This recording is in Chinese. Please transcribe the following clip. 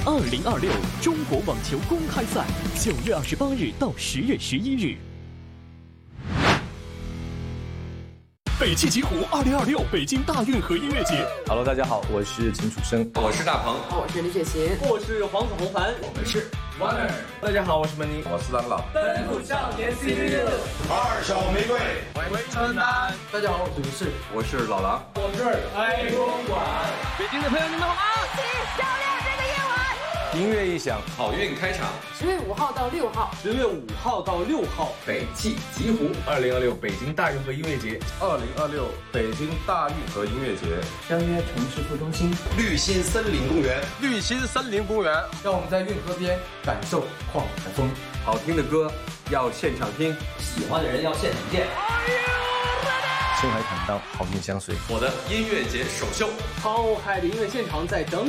2026中国网球公开赛9月28日到10月11日。北汽极狐2026北京大运河音乐节。 Hello， 大家好，我是秦楚生， 我是大鹏， 我是李雪琴， 我是黄子弘凡， 我们是 Runner。 大家好，我是门尼， 我是张老。 奔赴少年 CD 二手玫瑰， 回春丹。 大家好，我是李世， 我是老狼， 我是爱公馆。 北京的朋友，你们好吗？一起照亮这个夜晚。 音乐一响， 好运开场。 10月5号到6号 10月5号到6号， 北汽极狐 2026北京大运河音乐节 ，2026北京大运河音乐节， 相约城市副中心绿心森林公园， 绿心森林公园， 让我们在运河边感受旷海风。 好听的歌要现场听， 喜欢的人要现场见。 青海坦荡，好运相随。 我的音乐节首秀， 浩瀚的音乐现场在等